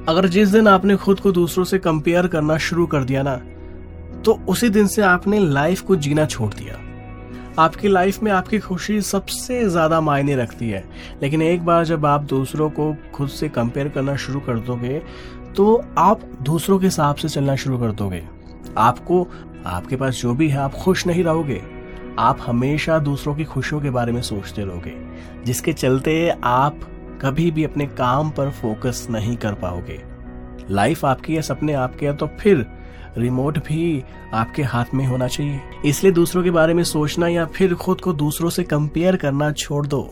अगर जिस दिन आपने खुद को दूसरों से कंपेयर करना शुरू कर दिया ना, तो उसी दिन से आपने लाइफ को जीना छोड़ दिया। आपकी लाइफ में आपकी खुशी सबसे ज्यादा मायने रखती है, लेकिन एक बार जब आप दूसरों को खुद से कंपेयर करना शुरू कर दोगे तो आप दूसरों के हिसाब से चलना शुरू कर दोगे। आपके पास जो भी है, आप खुश नहीं रहोगे। आप हमेशा दूसरों की खुशियों के बारे में सोचते रहोगे, जिसके चलते आप कभी भी अपने काम पर फोकस नहीं कर पाओगे। लाइफ आपकी है, सपने आपके हैं, तो फिर रिमोट भी आपके हाथ में होना चाहिए। इसलिए दूसरों के बारे में सोचना या फिर खुद को दूसरों से कंपेयर करना छोड़ दो।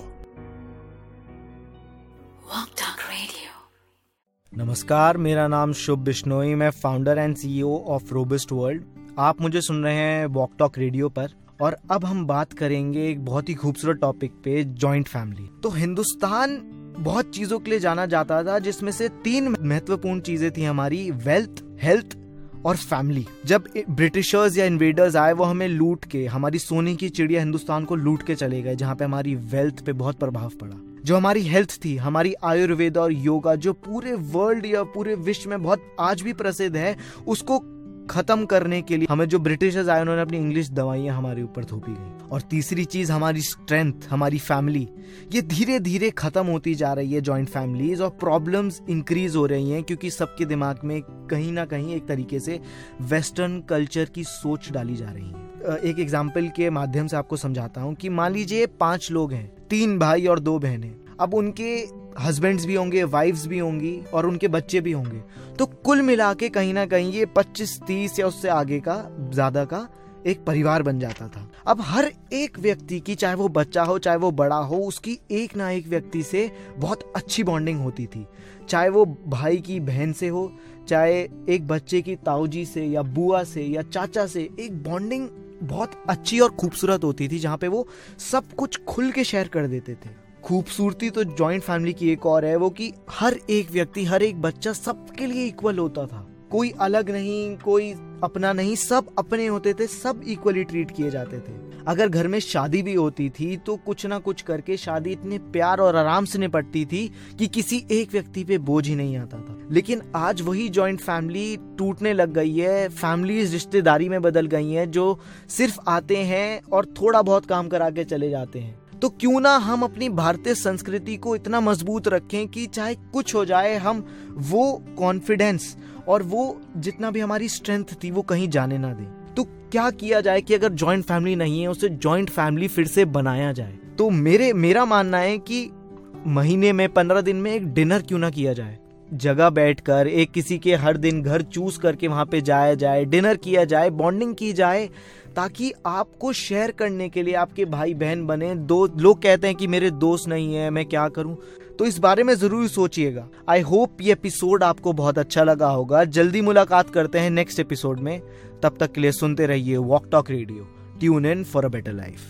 नमस्कार, मेरा नाम शुभ बिश्नोई, मैं founder and CEO of robust world. आप मुझे सुन रहे हैं वॉक टॉक रेडियो पर, और अब हम बात करेंगे एक बहुत ही खूबसूरत टॉपिक पे, जॉइंट फैमिली। तो हिंदुस्तान बहुत चीजों के लिए जाना जाता था, जिसमें से 3 महत्वपूर्ण चीजें थी हमारी: वेल्थ, हेल्थ और फैमिली। जब ब्रिटिशर्स या इन्वेडर्स आए, वो हमें लूट के, हमारी सोने की चिड़िया हिंदुस्तान को लूट के चले गए, जहाँ पे हमारी वेल्थ पे बहुत प्रभाव पड़ा। जो हमारी हेल्थ थी, हमारी आयुर्वेद और योगा, जो पूरे वर्ल्ड या पूरे विश्व में बहुत आज भी प्रसिद्ध है, उसको खत्म करने के लिए हमें जो ब्रिटिशर्स आए, उन्होंने अपनी इंग्लिश दवाइयां हमारे ऊपर थोपी गई। और तीसरी चीज हमारी स्ट्रेंथ, हमारी फैमिली, ये धीरे धीरे खत्म होती जा रही है, जॉइंट फैमिलीज, और प्रॉब्लम्स इंक्रीज हो रही हैं, क्योंकि सबके दिमाग में कहीं ना कहीं एक तरीके से वेस्टर्न कल्चर की सोच डाली जा रही है। एक एग्जाम्पल के माध्यम से आपको समझाता हूँ कि मान लीजिए 5 लोग हैं, 3 भाई और 2 बहनें। अब उनके हस्बैंड्स भी होंगे, वाइफ्स भी होंगी और उनके बच्चे भी होंगे, तो कुल मिला के कहीं ना कहीं ये 25-30 या उससे आगे का, ज्यादा का एक परिवार बन जाता था। अब हर एक व्यक्ति की, चाहे वो बच्चा हो चाहे वो बड़ा हो, उसकी एक ना एक व्यक्ति से बहुत अच्छी बॉन्डिंग होती थी। चाहे वो भाई की बहन से हो, चाहे एक बच्चे की ताऊजी से या बुआ से या चाचा से, एक बॉन्डिंग बहुत अच्छी और खूबसूरत होती थी, जहाँ पे वो सब कुछ खुल के शेयर कर देते थे। खूबसूरती तो जॉइंट फैमिली की एक और है, वो कि हर एक व्यक्ति, हर एक बच्चा सबके लिए इक्वल होता था। कोई अलग नहीं, कोई अपना नहीं, सब अपने होते थे, सब इक्वली ट्रीट किए जाते थे। अगर घर में शादी भी होती थी तो कुछ ना कुछ करके शादी इतने प्यार और आराम से निपटती थी कि किसी एक व्यक्ति पे बोझ ही नहीं आता था। लेकिन आज वही जॉइंट फैमिली टूटने लग गई है। फैमिलीज रिश्तेदारी में बदल गई हैं, जो सिर्फ आते हैं और थोड़ा बहुत काम करा के चले जाते हैं। तो क्यों ना हम अपनी भारतीय संस्कृति को इतना मजबूत रखें कि चाहे कुछ हो जाए, हम वो कॉन्फिडेंस और वो जितना भी हमारी स्ट्रेंथ थी वो कहीं जाने ना दें। तो क्या किया जाए कि अगर जॉइंट फैमिली नहीं है, उसे जॉइंट फैमिली फिर से बनाया जाए। तो मेरा मानना है कि महीने में 15 दिन में एक डिनर क्यों ना किया जाए, जगह बैठकर एक किसी के हर दिन घर चूज करके वहां पे जाया जाए, डिनर किया जाए, बॉन्डिंग की जाए, ताकि आपको शेयर करने के लिए आपके भाई बहन बने। लोग कहते हैं कि मेरे दोस्त नहीं है, मैं क्या करूं, तो इस बारे में जरूर सोचिएगा। आई होप ये एपिसोड आपको बहुत अच्छा लगा होगा। जल्दी मुलाकात करते हैं नेक्स्ट एपिसोड में। तब तक के लिए सुनते रहिए walk talk radio. Tune in for a better life.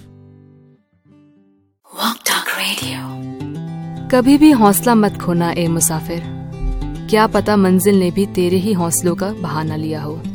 Walk talk radio. कभी भी हौसला मत खोना ए मुसाफिर, क्या पता मंजिल ने भी तेरे ही हौसलों का बहाना लिया हो।